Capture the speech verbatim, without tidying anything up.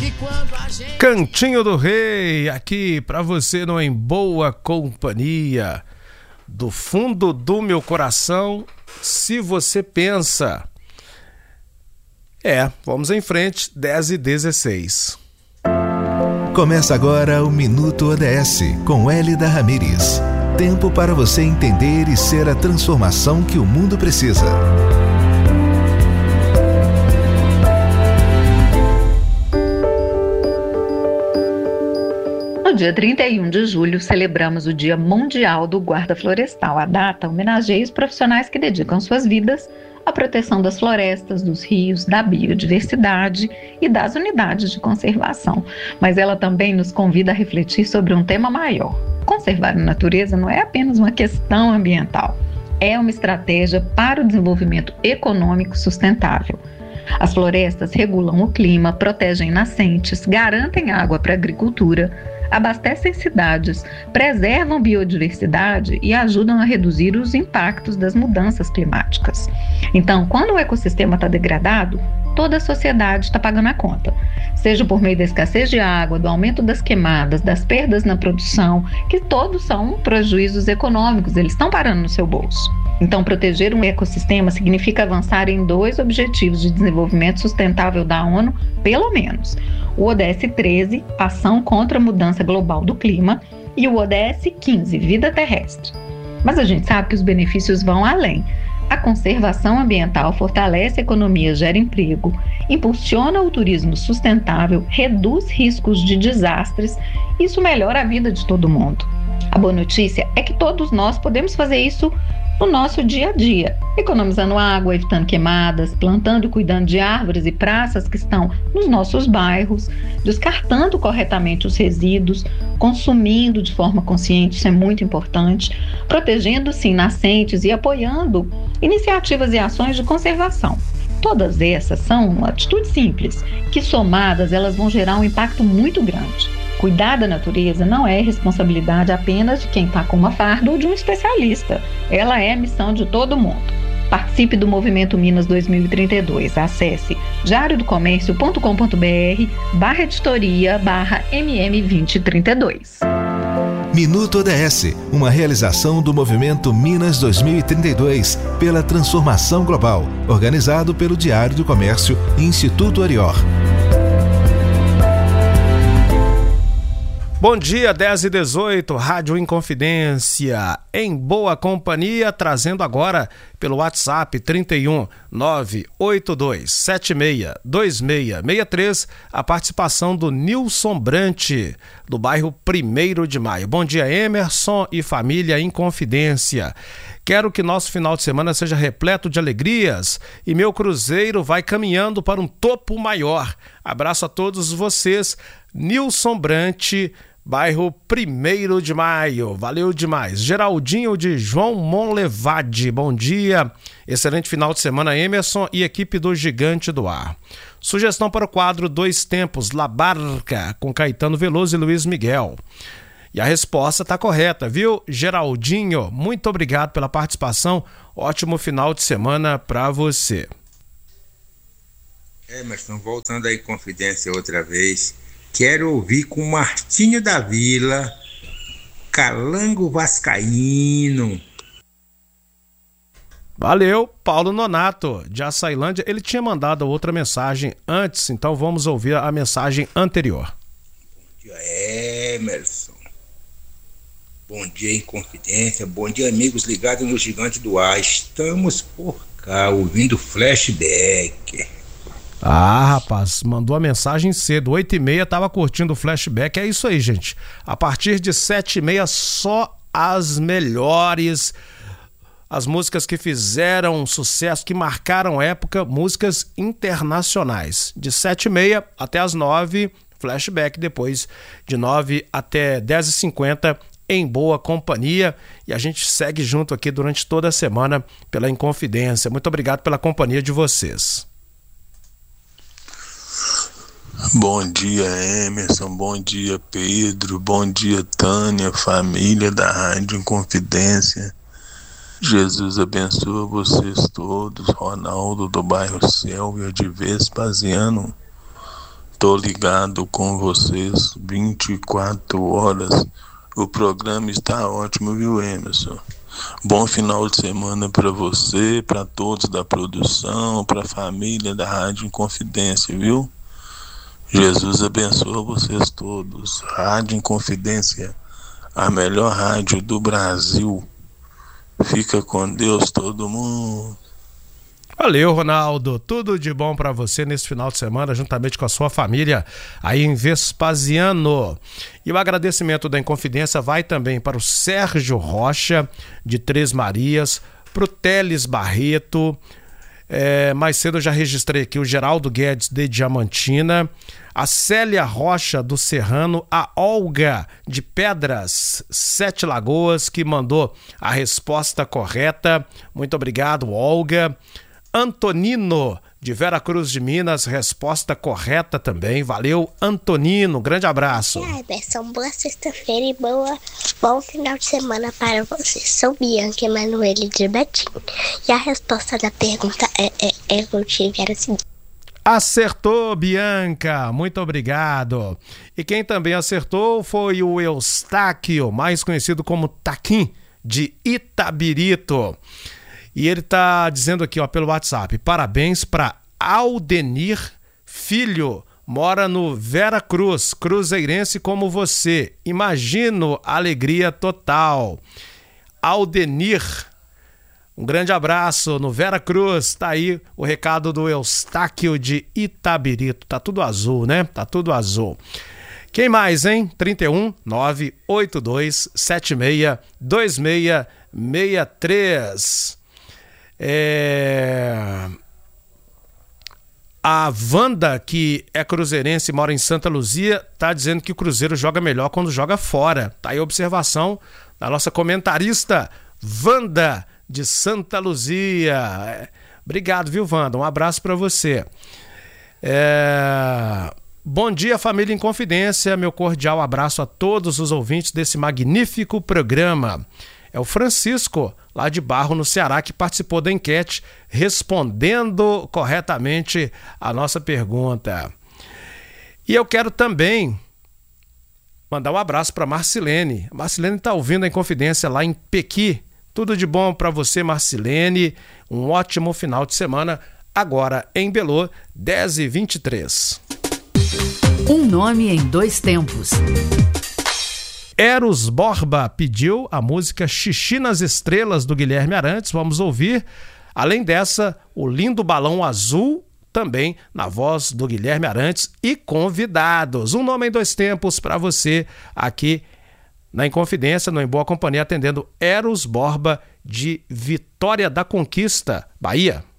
Cantinho do Rei, aqui pra você no Em Boa Companhia. Do fundo do meu coração, se você pensa. É, vamos em frente, dez e dezesseis. Começa agora o Minuto O D S, com Hélida Ramírez. Tempo para você entender e ser a transformação que o mundo precisa. No dia trinta e um de julho, celebramos o Dia Mundial do Guarda Florestal. A data homenageia os profissionais que dedicam suas vidas à proteção das florestas, dos rios, da biodiversidade e das unidades de conservação. Mas ela também nos convida a refletir sobre um tema maior. Conservar a natureza não é apenas uma questão ambiental, é uma estratégia para o desenvolvimento econômico sustentável. As florestas regulam o clima, protegem nascentes, garantem água para a agricultura, abastecem cidades, preservam biodiversidade e ajudam a reduzir os impactos das mudanças climáticas. Então, quando o ecossistema está degradado, toda a sociedade está pagando a conta, seja por meio da escassez de água, do aumento das queimadas, das perdas na produção, que todos são prejuízos econômicos, eles estão parando no seu bolso. Então, proteger um ecossistema significa avançar em dois objetivos de desenvolvimento sustentável da ONU, pelo menos. O O D S treze, Ação contra a Mudança Global do Clima, e o O D S quinze, Vida Terrestre. Mas a gente sabe que os benefícios vão além. A conservação ambiental fortalece a economia, gera emprego, impulsiona o turismo sustentável, reduz riscos de desastres. Isso melhora a vida de todo mundo. A boa notícia é que todos nós podemos fazer isso no nosso dia a dia, economizando água, evitando queimadas, plantando e cuidando de árvores e praças que estão nos nossos bairros, descartando corretamente os resíduos, consumindo de forma consciente, isso é muito importante, protegendo sim nascentes e apoiando iniciativas e ações de conservação. Todas essas são atitudes simples, que somadas elas vão gerar um impacto muito grande. Cuidar da natureza não é responsabilidade apenas de quem está com uma farda ou de um especialista. Ela é a missão de todo mundo. Participe do Movimento Minas dois mil e trinta e dois. Acesse diariodocomércio.com.br barra editoria barra MM vinte trinta e dois. Minuto O D S, uma realização do Movimento Minas dois mil e trinta e dois pela transformação global, organizado pelo Diário do Comércio e Instituto Arior. Bom dia, dez e dezoito, Rádio Inconfidência, em boa companhia, trazendo agora pelo WhatsApp trinta e um, nove oito dois sete seis, dois seis seis três a participação do Nilson Brante, do bairro primeiro de maio. Bom dia, Emerson e família Inconfidência. Quero que nosso final de semana seja repleto de alegrias e meu cruzeiro vai caminhando para um topo maior. Abraço a todos vocês, Nilson Brante, bairro primeiro de maio. Valeu demais. Geraldinho de João Monlevade, bom dia. Excelente final de semana, Emerson e equipe do Gigante do Ar. Sugestão para o quadro Dois Tempos, La Barca, com Caetano Veloso e Luiz Miguel. E a resposta está correta, viu, Geraldinho? Muito obrigado pela participação. Ótimo final de semana para você. Emerson, voltando aí Confidência outra vez, quero ouvir com Martinho da Vila, Calango Vascaíno. Valeu, Paulo Nonato, de Açailândia. Ele tinha mandado outra mensagem antes, então vamos ouvir a mensagem anterior. Bom dia, Emerson. Bom dia, Inconfidência. Bom dia, amigos ligados no Gigante do Ar. Estamos por cá, ouvindo Flashback. Ah, rapaz, mandou a mensagem cedo, oito e meia, tava curtindo o Flashback. É isso aí, gente. A partir de sete e meia, só as melhores, as músicas que fizeram sucesso, que marcaram época, músicas internacionais. De sete e meia até as nove, Flashback. Depois de nove até dez e cinquenta, em boa companhia, e a gente segue junto aqui durante toda a semana pela Inconfidência. Muito obrigado pela companhia de vocês. Bom dia, Emerson, bom dia, Pedro, bom dia, Tânia, família da Rádio Inconfidência. Jesus abençoe vocês todos. Ronaldo do bairro Selva de Vespasiano. Tô ligado com vocês vinte e quatro horas. O programa está ótimo, viu, Emerson? Bom final de semana para você, para todos da produção, para a família da Rádio Inconfidência, viu? Jesus abençoe vocês todos. Rádio Inconfidência, a melhor rádio do Brasil. Fica com Deus todo mundo. Valeu, Ronaldo. Tudo de bom para você nesse final de semana, juntamente com a sua família aí em Vespasiano. E o agradecimento da Inconfidência vai também para o Sérgio Rocha, de Três Marias, para o Teles Barreto. É, mais cedo eu já registrei aqui o Geraldo Guedes, de Diamantina, a Célia Rocha, do Serrano, a Olga, de Pedras, Sete Lagoas, que mandou a resposta correta. Muito obrigado, Olga. Antonino, de Vera Cruz de Minas, resposta correta também. Valeu, Antonino. Grande abraço. Ai, Emerson, boa sexta-feira e boa, bom final de semana para você. Sou Bianca Emanuele de Betim. E a resposta da pergunta é, é, é eu tive era a seguinte. Acertou, Bianca. Muito obrigado. E quem também acertou foi o Eustáquio, mais conhecido como Taquim, de Itabirito. E ele tá dizendo aqui, ó, pelo WhatsApp, parabéns para Aldenir Filho, mora no Vera Cruz, cruzeirense como você. Imagino alegria total. Aldenir, um grande abraço no Vera Cruz. Tá aí o recado do Eustáquio de Itabirito. Tá tudo azul, né? Tá tudo azul. Quem mais, hein? trinta e um, nove oito dois sete seis dois seis seis três. É... A Wanda, que é cruzeirense e mora em Santa Luzia, tá dizendo que o Cruzeiro joga melhor quando joga fora. Tá aí a observação da nossa comentarista Wanda, de Santa Luzia. Obrigado, viu, Wanda? Um abraço para você. É... Bom dia, família Inconfidência. Meu cordial abraço a todos os ouvintes desse magnífico programa. É o Francisco, lá de Barro, no Ceará, que participou da enquete, respondendo corretamente a nossa pergunta. E eu quero também mandar um abraço para Marcilene. A Marcilene está ouvindo a Inconfidência lá em Pequi. Tudo de bom para você, Marcilene. Um ótimo final de semana. Agora em Belô, dez e vinte e três. Um nome em dois tempos. Eros Borba pediu a música Xixi nas Estrelas, do Guilherme Arantes. Vamos ouvir. Além dessa, o Lindo Balão Azul, também na voz do Guilherme Arantes, e convidados. Um nome em dois tempos para você aqui na Inconfidência, no Em Boa Companhia, atendendo Eros Borba, de Vitória da Conquista, Bahia.